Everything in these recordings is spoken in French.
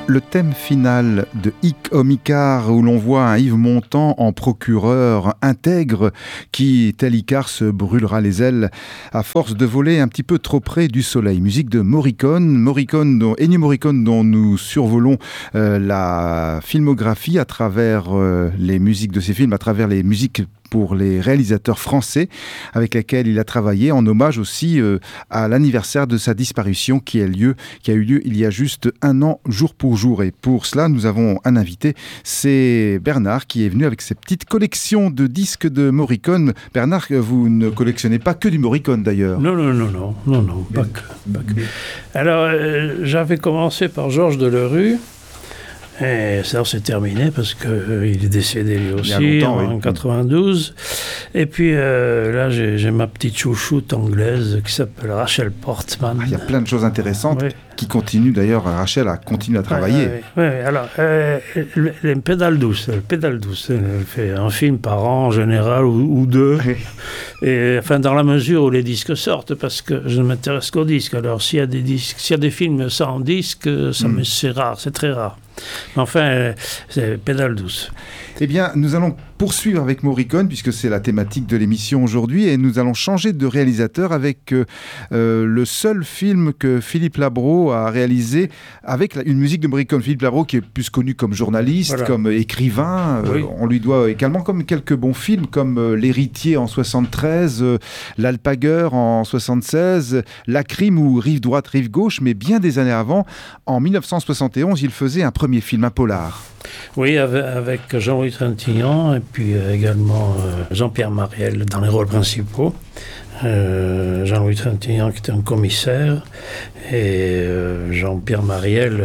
Le thème final de Hic Homicar, où l'on voit un Yves Montand en procureur intègre qui, tel Icare, se brûlera les ailes à force de voler un petit peu trop près du soleil. Musique de Ennio Morricone, dont nous survolons la filmographie à travers les musiques de ses films, à travers les musiques pour les réalisateurs français avec lesquels il a travaillé, en hommage aussi à l'anniversaire de sa disparition qui a eu lieu il y a juste un an, jour pour jour. Et pour cela, nous avons un invité, c'est Bernard qui est venu avec ses petites collections de disques de Morricone. Bernard, vous ne collectionnez pas que du Morricone d'ailleurs. Non, pas que. Alors, j'avais commencé par Georges Delerue. Et ça s'est terminé parce qu'il est décédé lui aussi en 92. Et puis là, j'ai ma petite chouchoute anglaise qui s'appelle Rachel Portman. Il y a plein de choses intéressantes qui continuent d'ailleurs. Rachel a continué à travailler. Oui. Alors, les pédales douces. Elle fait un film par an en général ou deux. Et enfin, dans la mesure où les disques sortent, parce que je ne m'intéresse qu'aux disques. Alors, s'il y a des films sans disques, c'est rare, c'est très rare. Enfin, c'est pédale douce. Eh bien, nous allons poursuivre avec Morricone, puisque c'est la thématique de l'émission aujourd'hui, et nous allons changer de réalisateur avec le seul film que Philippe Labro a réalisé avec une musique de Morricone. Philippe Labro, qui est plus connu comme journaliste, comme écrivain, on lui doit également comme quelques bons films, comme L'Héritier en 73, L'Alpagueur en 76, La Crime ou Rive droite, rive gauche, mais bien des années avant, en 1971, il faisait un premier film, un polar. Oui, avec Jean-Louis Trintignant et puis également Jean-Pierre Mariel dans les rôles principaux. Jean-Louis Trintignant qui était un commissaire et Jean-Pierre Mariel,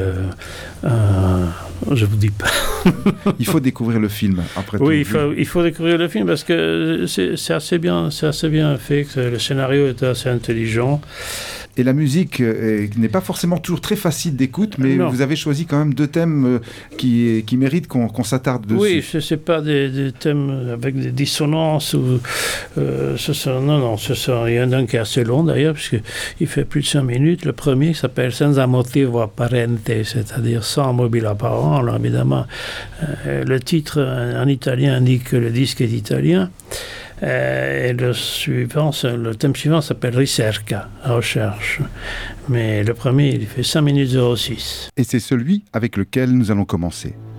je vous dis pas. Il faut découvrir le film après tout. Oui, il faut découvrir le film parce que c'est assez bien fait, que le scénario est assez intelligent. Et la musique n'est pas forcément toujours très facile d'écoute, mais vous avez choisi quand même deux thèmes qui méritent qu'on s'attarde dessus. Oui, ce n'est pas des thèmes avec des dissonances. Il y en a un qui est assez long d'ailleurs, puisqu'il fait plus de 5 minutes. Le premier s'appelle Senza motivo apparente, c'est-à-dire sans mobile apparent. Alors évidemment, le titre en italien indique que le disque est italien. Et le thème suivant s'appelle Ricerca, recherche. Mais le premier, il fait 5 minutes 06. Et c'est celui avec lequel nous allons commencer.